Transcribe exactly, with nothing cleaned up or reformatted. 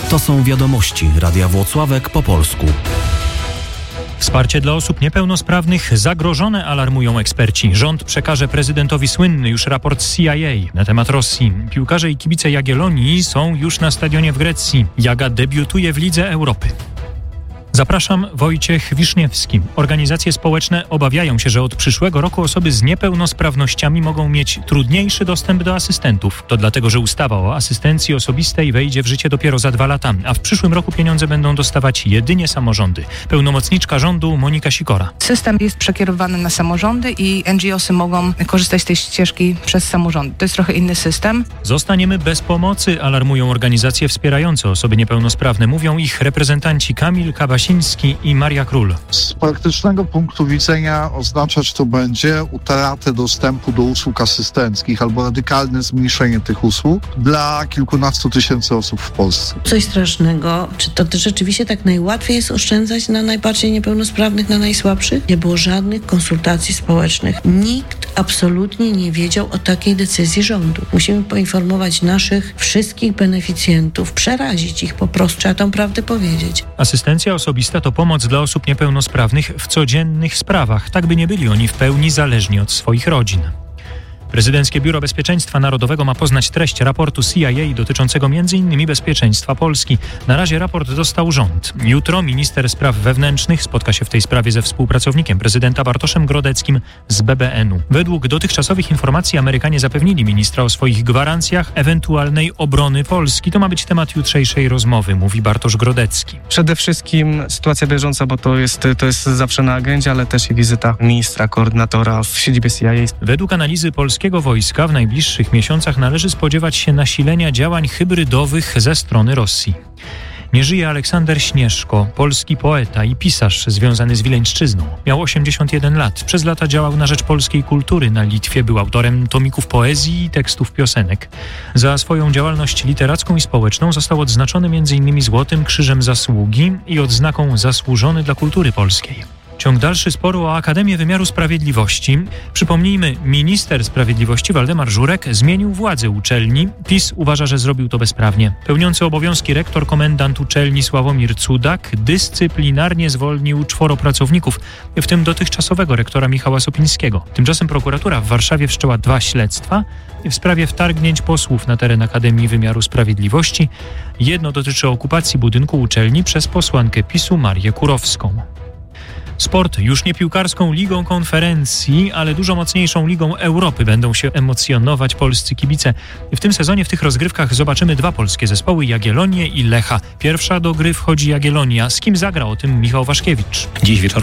To są wiadomości Radia Włocławek po polsku. Wsparcie dla osób niepełnosprawnych zagrożone, alarmują eksperci. Rząd przekaże prezydentowi słynny już raport C I A na temat Rosji. Piłkarze i kibice Jagiellonii są już na stadionie w Grecji. Jaga debiutuje w Lidze Europy. Zapraszam, Wojciech Wiszniewski. Organizacje społeczne obawiają się, że od przyszłego roku osoby z niepełnosprawnościami mogą mieć trudniejszy dostęp do asystentów. To dlatego, że ustawa o asystencji osobistej wejdzie w życie dopiero za dwa lata, a w przyszłym roku pieniądze będą dostawać jedynie samorządy. Pełnomocniczka rządu Monika Sikora. System jest przekierowany na samorządy i N G O sy mogą korzystać z tej ścieżki przez samorządy. To jest trochę inny system. Zostaniemy bez pomocy, alarmują organizacje wspierające osoby niepełnosprawne. Mówią ich reprezentanci Kamil Kabasiński i Maria Król. Z praktycznego punktu widzenia oznaczać to będzie utratę dostępu do usług asystenckich albo radykalne zmniejszenie tych usług dla kilkunastu tysięcy osób w Polsce. Coś strasznego. Czy to rzeczywiście tak najłatwiej jest oszczędzać na najbardziej niepełnosprawnych, na najsłabszych? Nie było żadnych konsultacji społecznych. Nikt absolutnie nie wiedział o takiej decyzji rządu. Musimy poinformować naszych wszystkich beneficjentów, przerazić ich po prostu, trzeba tą prawdę powiedzieć. Asystencja osobista to pomoc dla osób niepełnosprawnych w codziennych sprawach, tak by nie byli oni w pełni zależni od swoich rodzin. Prezydenckie Biuro Bezpieczeństwa Narodowego ma poznać treść raportu C I A dotyczącego między innymi bezpieczeństwa Polski. Na razie raport dostał rząd. Jutro minister spraw wewnętrznych spotka się w tej sprawie ze współpracownikiem prezydenta Bartoszem Grodeckim z B B N u. Według dotychczasowych informacji Amerykanie zapewnili ministra o swoich gwarancjach ewentualnej obrony Polski. To ma być temat jutrzejszej rozmowy, mówi Bartosz Grodecki. Przede wszystkim sytuacja bieżąca, bo to jest, to jest zawsze na agendzie, ale też i wizyta ministra, koordynatora w siedzibie C I A. Według analizy Polskiego wojska w najbliższych miesiącach należy spodziewać się nasilenia działań hybrydowych ze strony Rosji. Nie żyje Aleksander Śnieżko, polski poeta i pisarz związany z Wileńszczyzną. Miał osiemdziesiąt jeden lat. Przez lata działał na rzecz polskiej kultury na Litwie. Był autorem tomików poezji i tekstów piosenek. Za swoją działalność literacką i społeczną został odznaczony między innymi Złotym Krzyżem Zasługi i odznaką Zasłużony dla kultury polskiej. Ciąg dalszy sporu o Akademię Wymiaru Sprawiedliwości. Przypomnijmy, minister sprawiedliwości Waldemar Żurek zmienił władzę uczelni. PiS uważa, że zrobił to bezprawnie. Pełniący obowiązki rektor komendant uczelni Sławomir Cudak dyscyplinarnie zwolnił czworo pracowników, w tym dotychczasowego rektora Michała Sopińskiego. Tymczasem prokuratura w Warszawie wszczęła dwa śledztwa w sprawie wtargnięć posłów na teren Akademii Wymiaru Sprawiedliwości. Jedno dotyczy okupacji budynku uczelni przez posłankę PiSu Marię Kurowską. Sport. Już nie piłkarską Ligą Konferencji, ale dużo mocniejszą Ligą Europy będą się emocjonować polscy kibice. W tym sezonie w tych rozgrywkach zobaczymy dwa polskie zespoły, Jagiellonię i Lecha. Pierwsza do gry wchodzi Jagiellonia. Z kim zagra, o tym Michał Waszkiewicz. Dziś wieczorem